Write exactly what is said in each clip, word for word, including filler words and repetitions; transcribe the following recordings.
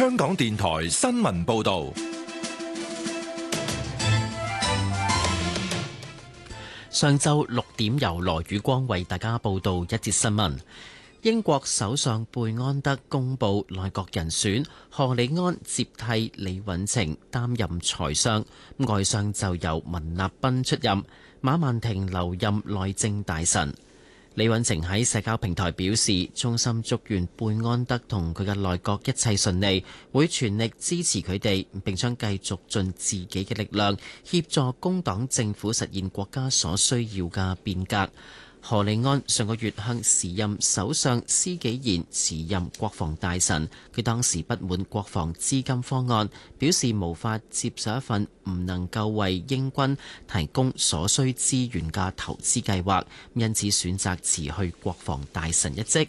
香港電台新聞報道。 上晝六點，由羅宇光為大家報道一節新聞。英國首相貝安德公布內閣人選，賀里安接替李允晴擔任財相，外相就由文立斌出任，馬曼婷留任內政大臣。李允晴喺社交平台表示，衷心祝願貝安德同佢嘅內閣一切順利，會全力支持佢哋，並將繼續盡自己嘅力量協助工黨政府實現國家所需要嘅變革。賀里安上個月向時任首相施紀賢辭任國防大臣，佢當時不滿國防資金方案，表示無法接受一份唔能夠為英軍提供所需資源嘅投資計劃，因此選擇辭去國防大臣一職。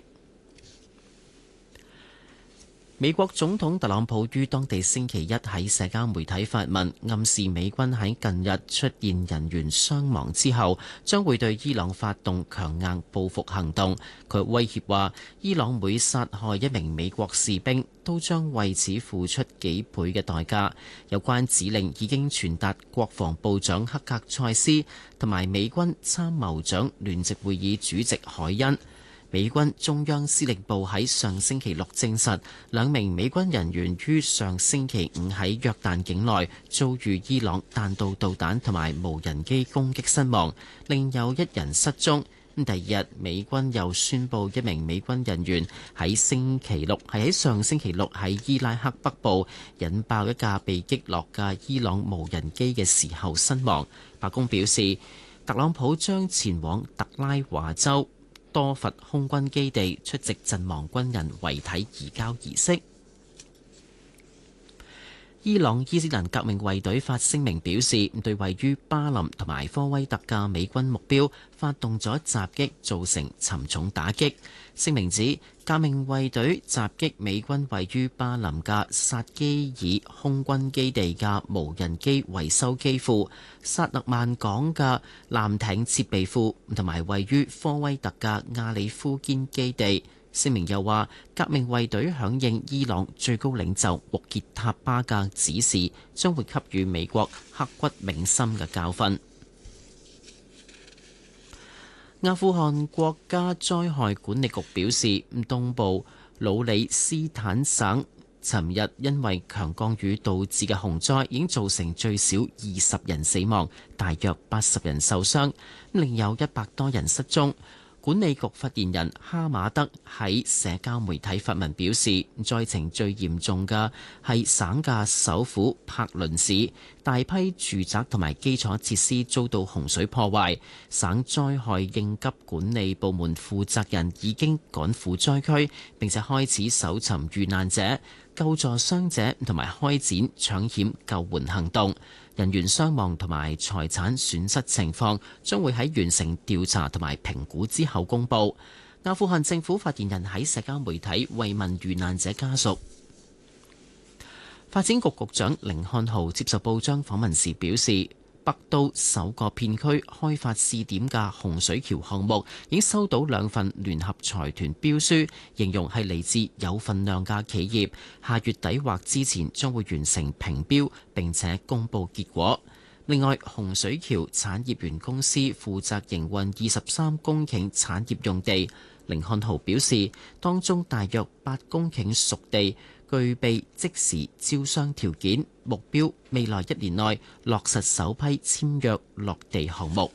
美國總統特朗普於當地星期一喺社交媒體發文，暗示美軍喺近日出現人員傷亡之後，將會對伊朗發動強硬報復行動。佢威脅話，伊朗每殺害一名美國士兵，都將為此付出幾倍嘅代價。有關指令已經傳達國防部長克格塞斯同埋美軍參謀長聯席會議主席凱恩。美軍中央司令部喺上星期六證實，兩名美軍人員於上星期五喺約旦境內遭遇伊朗彈道導彈同埋無人機攻擊身亡，另有一人失蹤。第二日，美軍又宣布一名美軍人員喺星期六係喺上星期六喺伊拉克北部引爆一架被擊落嘅伊朗無人機嘅時候身亡。白宮表示，特朗普將前往特拉華州多佛空軍基地出席陣亡軍人遺體移交儀式。伊朗伊斯蘭革命衛隊發聲明表示，對位於巴林同埋科威特嘅美軍目標發動咗襲擊，造成沉重打擊。聲明指，革命衛隊襲擊美軍位於巴林嘅薩基爾空軍基地嘅無人機維修機庫、薩勒曼港嘅艦艇設備庫同埋位於科威特嘅亞里夫堅基地。聲明又話，革命衛隊響應伊朗最高領袖穆傑塔巴嘅指示，將會給予美國刻骨銘心嘅教訓。阿富汗國家災害管理局表示，東部魯里斯坦省尋日因為強降雨導致嘅洪災已經造成最少二十人死亡，大約八十人受傷，另有一百多人失蹤。管理局發言人哈馬德喺社交媒體發文表示，災情最嚴重嘅係省嘅首府柏倫市，大批住宅同埋基礎設施遭到洪水破壞。省災害應急管理部門負責人已經趕赴災區，並且開始搜尋遇難者、救助傷者同埋開展搶險救援行動。人員傷亡同埋財產損失情況將會喺完成調查同埋評估之後公佈。阿富汗政府發言人喺社交媒體慰問遇難者家屬。發展局局長甯漢豪接受報章訪問時表示，北都首個片區開發試點嘅洪水橋項目已經收到兩份聯合財團標書，形容係嚟自有份量嘅企業，下月底或之前將會完成評標並且公佈結果。另外，洪水橋產業園公司負責營運二十三公頃產業用地，甯漢豪表示，當中大約八公頃熟地具備即時招商條件，目標未來一年內落實首批簽約落地項目。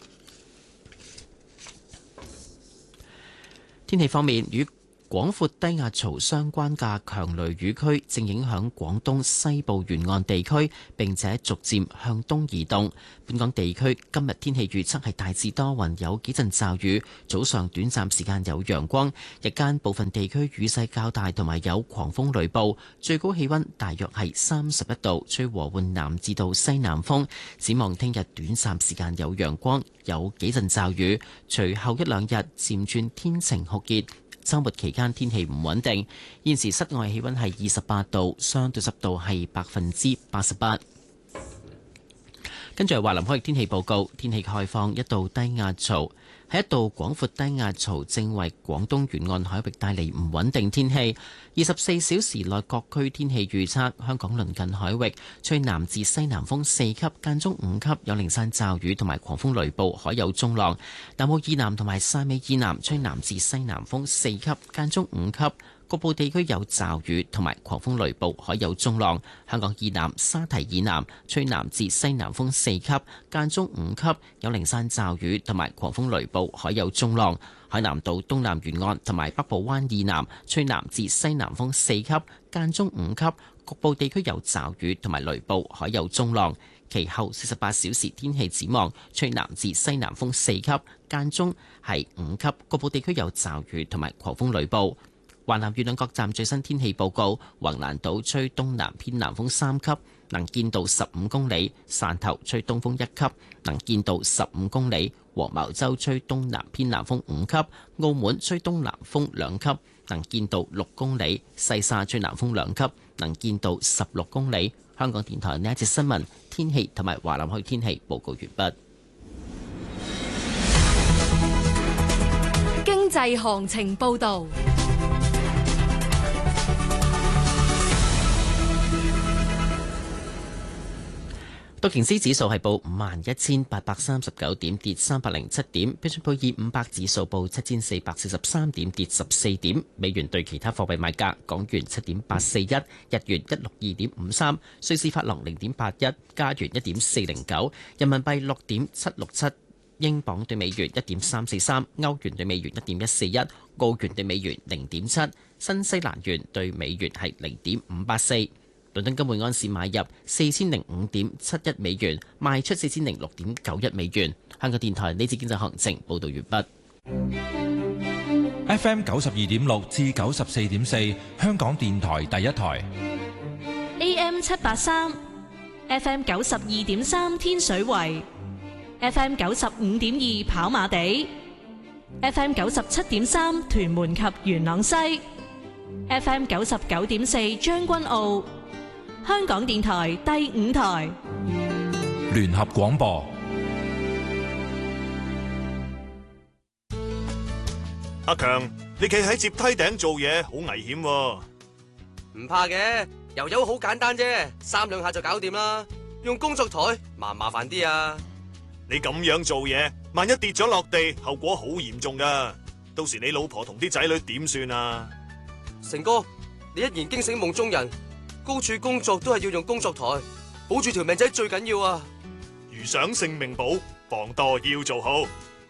天氣方面，與廣闊低壓槽相關嘅強雷雨區正影響廣東西部沿岸地區，並且逐漸向東移動。本港地區今日天氣預測係大致多雲，有幾陣驟雨，早上短暫時間有陽光，日間部分地區雨勢較大，同埋有狂風雷暴。最高氣溫大約係三十一度，吹和緩南至到西南風。展望聽日短暫時間有陽光，有幾陣驟雨，隨後一兩日漸轉天晴酷熱。周末期間天氣唔穩定，現時室外氣溫係二十八度，相對濕度係百分之八十八。跟住係華南海域天氣報告，天氣概況，一道低壓槽係一道廣闊低壓槽正為廣東沿岸海域帶嚟唔穩定天氣。二十四小時內各區天氣預測：香港鄰近海域吹南至西南風四級，間中五級，有零散驟雨同埋狂風雷暴，海有中浪。南澳以南同埋汕尾以南吹南至西南風四級，間中五級。局部地區有驟雨同埋狂風雷暴，海有中浪。香港以南、沙堤以南吹南至西南風四級，間中五級，有零散驟雨同埋狂風雷暴，海有中浪。海南島東南沿岸同埋北部灣以南吹南至西南風四級，間中五級，局部地區有驟雨同埋雷暴，海有中浪。其後四十八小時天氣展望，吹南至西南風四級，間中係五級，局部地區有驟雨同埋狂風雷暴。華南粵兩角站最新天氣報告：橫瀾島吹東南偏南風三級，能見度十五公里；汕頭吹東風一級，能見度十五公里；黃茅洲吹東南偏南風五級；澳門吹東南風兩級，能見度六公里；西沙吹南風兩級，能見度十六公里。香港電台呢一節新聞天氣同埋華南海天氣報告完畢。 經濟行情報導。 道瓊斯指數係報五萬一千八百三十九點，跌三百零七點。標準普爾五百指數報七千四百四十三點，跌十四點。美元對其他貨幣賣價：港元七點八四一，日元一六二點五三，瑞士法郎零點八一，加元一點四零九，人民幣六點七六七，英鎊對美元一點三四三，歐元對美元一點一四一，澳元對美元零點七，新西蘭元對美元係零點五八四。倫敦金每安士買入四千零五點七一美元，賣出四千零六點九一美元。香港電台呢次經濟行情報道完畢。 F M 九十二點六至九十四點四，香港電台第一台。 A M 七八三，F M 九十二點三天水圍，F M 九十五點二跑馬地，F M 九十七點三屯門及元朗西，F M 九十九點四將軍澳。香港電台第五台聯合廣播。 阿強，你企喺接梯頂做嘢好危險喎。 唔怕嘅，油油好簡單啫，三兩下就搞掂啦。用工作台麻唔麻煩啲啊？ 你咁樣做嘢，萬一跌咗落地，後果好嚴重噶。到時你老婆同啲仔女點算啊？ 成哥，你一言驚醒夢中人。高處工作都係要用工作台，保住條命仔最緊要啊！ 如想性命保，防墮要做好。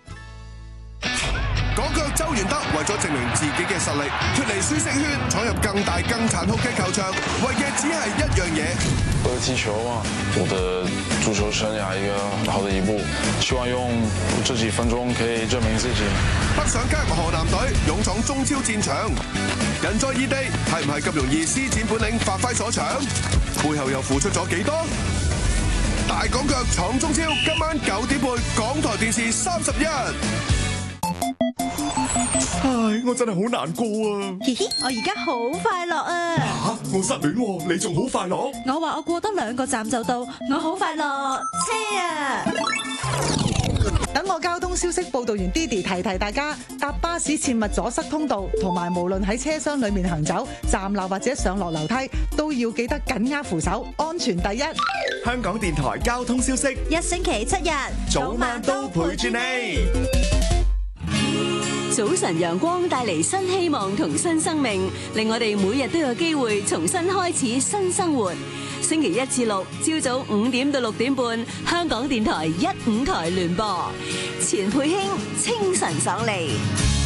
港腳周元德為咗證明自己嘅實力，脫離舒適圈，闖入更大更殘酷嘅球場，為嘅只係一樣嘢。 我的踢球啊，我的足球生涯一個好的一步，希望用這幾分鐘可以證明自己。 北上加入河南隊，勇闖中超戰場。人在異地，係唔係咁容易施展本領，發揮所長？背後又付出咗幾多？大港腳闖中超，今晚九點半，港台電視三十一。唉，我真係好難過啊！ 嘻嘻，我而家好快樂啊！ 吓，我失戀喎，你仲好快樂？ 我話我過多兩個站就到，我好快樂。車啊！等我交通消息報道完 Didi 提提大家，搭巴士切勿阻塞通道，同埋無論喺車廂裏面行走、站立或者上落樓梯，都要記得緊握扶手，安全第一。 香港電台交通消息， 一星期七日， 早晚都陪住你。 早晨陽光帶嚟新希望同新生命，令我哋每日都有機會重新開始新生活。星期一至六朝早五點到六點半，香港電台一五台聯播，錢佩卿清晨爽利。